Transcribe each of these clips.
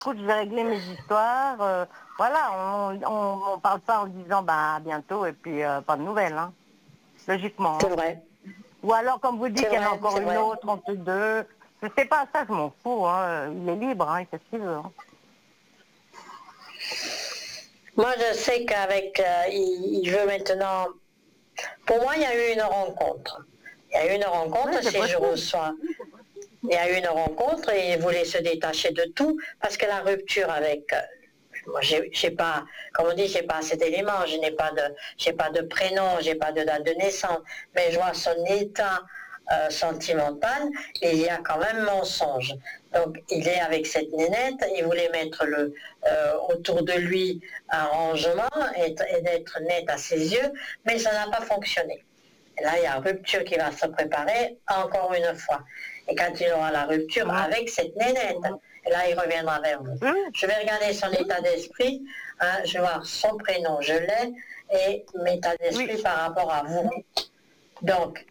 écoute, je vais régler mes histoires. Voilà, on parle pas en disant bah à bientôt et puis pas de nouvelles, hein, logiquement. C'est Hein. vrai. Ou alors, comme vous dites, C'est il y en a vrai, encore c'est une vrai. autre entre deux. Je sais pas, ça je m'en fous. Hein. Il est libre, hein, il fait ce qu'il veut. Hein. Moi, je sais qu'avec, il veut maintenant. Pour moi, il y a eu une rencontre. Il y a eu une Oui, rencontre, c'est si je possible. reçois. Il y a eu une rencontre et il voulait se détacher de tout parce que la rupture avec. Moi, j'ai pas, comme on dit, j'ai pas assez d'éléments, j'ai pas de prénom, j'ai pas de date de naissance, mais je vois son état sentimental et il y a quand même mensonge. Donc, il est avec cette nénette, il voulait mettre autour de lui un rangement et d'être net à ses yeux, mais ça n'a pas fonctionné. Et là, il y a une rupture qui va se préparer encore une fois. Et quand il aura la rupture Hein. avec cette nénette, et là, il reviendra vers vous. Oui, Je vais regarder son état d'esprit, hein, je vais voir son prénom, je l'ai, et l'état oui. d'esprit par rapport à vous. Donc,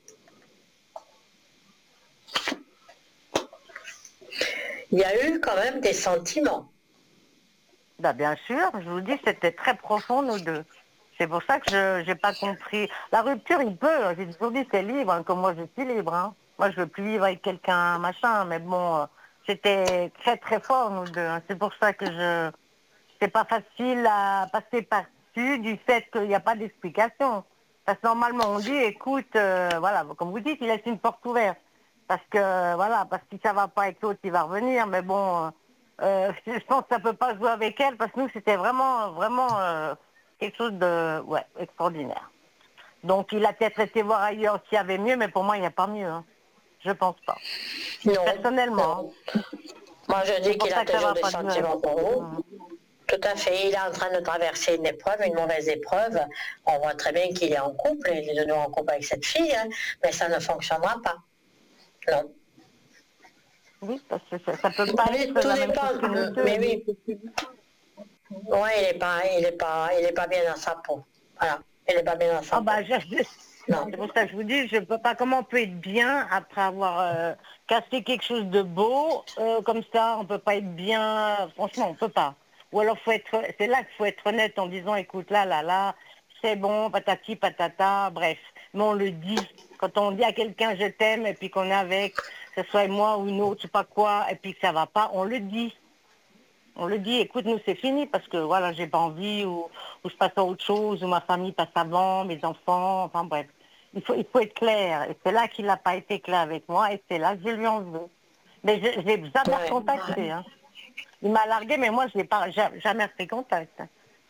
il y a eu quand même des sentiments. Bah, bien sûr, je vous dis, c'était très profond, nous deux. C'est pour ça que je n'ai pas compris. La rupture, il peut. J'ai toujours dit, c'est libre, hein, comme moi, je suis libre. Hein. Moi, je veux plus vivre avec quelqu'un, machin. Mais bon, c'était très, très fort, nous deux. Hein. C'est pour ça que c'est pas facile à passer par-dessus du fait qu'il n'y a pas d'explication. Parce que normalement, on dit, écoute, voilà, comme vous dites, il laisse une porte ouverte. Parce que, voilà, parce que si ça va pas avec l'autre, il va revenir. Mais bon, je pense que ça peut pas jouer avec elle, parce que nous, c'était vraiment, vraiment quelque chose de, ouais, extraordinaire. Donc, il a peut-être été voir ailleurs s'il y avait mieux, mais pour moi, il n'y a pas mieux. Hein. Je pense pas. Non, Personnellement. Hein. non. Moi, je C'est dis pour qu'il a ça que ça toujours va des pas durer. sentiments pour vous. Hum. Tout à fait. Il est en train de traverser une épreuve, une mauvaise épreuve. On voit très bien qu'il est en couple, il est de nouveau en couple avec cette fille, hein, mais ça ne fonctionnera pas. Non. Oui, parce que ça peut pas Mais être tout la même chose dépend. que nous Mais deux. oui. Ouais, il est pas bien dans sa peau. Voilà. Il est pas bien dans Ah sa bah, peau. Non. c'est pour ça que je vous dis, je peux pas, comment on peut être bien après avoir cassé quelque chose de beau, comme ça, on peut pas être bien, franchement, on peut pas. Ou alors c'est là qu'il faut être honnête en disant, écoute, là, c'est bon, patati, patata, bref. Mais on le dit. Quand on dit à quelqu'un je t'aime et puis qu'on est avec, que ce soit moi ou une autre, je sais pas quoi, et puis que ça va pas, on le dit. On le dit, écoute, nous c'est fini parce que voilà, j'ai pas envie ou je passe à autre chose, ou ma famille passe avant, mes enfants, enfin bref. Il faut être clair. Et c'est là qu'il n'a pas été clair avec moi et c'est là que je lui en veux. Mais je l'ai jamais Ouais. recontacté. Hein. Il m'a largué, mais moi je n'ai pas jamais refait contact.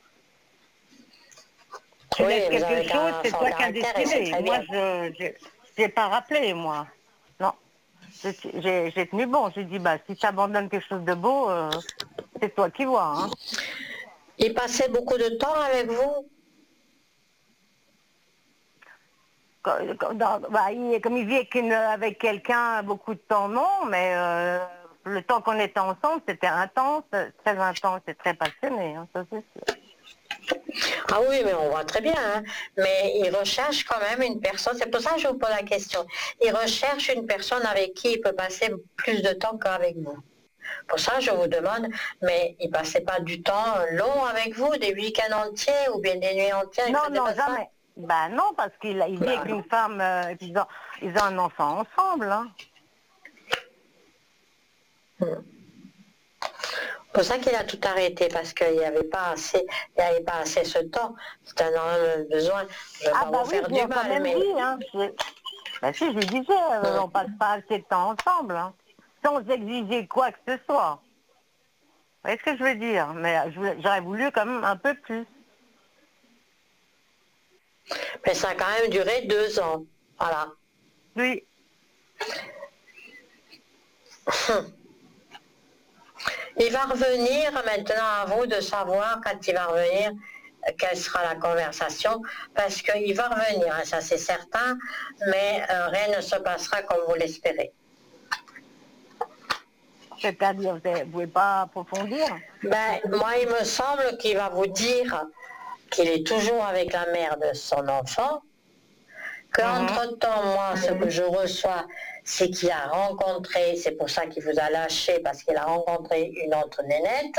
Tu Oui, laisses vous quelque avez chose, c'est son toi qui as caractère et c'est décidé. très Moi, bien. je n'ai pas rappelé, moi. Non. J'ai tenu bon. J'ai dit, bah, si tu abandonnes quelque chose de beau, c'est toi qui vois. Hein. Il passait beaucoup de temps avec vous? Comme il vit avec quelqu'un beaucoup de temps, non, mais le temps qu'on était ensemble, c'était intense, très intense et très passionné, hein, ça c'est sûr. Ah oui, mais on voit très bien, hein. Mais il recherche quand même une personne, c'est pour ça que je vous pose la question. Il recherche une personne avec qui il peut passer plus de temps qu'avec vous. Pour ça, je vous demande, mais il passait pas du temps long avec vous, des week-ends entiers ou bien des nuits entières, il Non, faisait non, pas ça? jamais. Ben non, parce qu'il vit Bah, avec une femme, et puis ils ont un enfant ensemble. Hein. c'est pour ça qu'il a tout arrêté, parce qu'il n'y avait pas assez, il n'y avait pas assez ce temps. C'est un homme besoin, je ne vais Ah pas bah vous oui, faire je lui du ai quand mal, même mais dit, hein. Ben si, je lui disais, on passe pas assez de temps ensemble, hein, sans exiger quoi que ce soit. Vous voyez ce que je veux dire? Mais j'aurais voulu quand même un peu plus. ça a quand même duré 2 ans. Voilà. Oui. Il va revenir maintenant à vous de savoir quand il va revenir quelle sera la conversation, parce qu'il va revenir, hein, ça c'est certain, mais rien ne se passera comme vous l'espérez. C'est-à-dire, vous ne pouvez pas approfondir? Moi, il me semble qu'il va vous dire qu'il est toujours avec la mère de son enfant, Mhm. qu'entre-temps, moi, ce que je reçois, c'est qu'il a rencontré, c'est pour ça qu'il vous a lâché, parce qu'il a rencontré une autre nénette.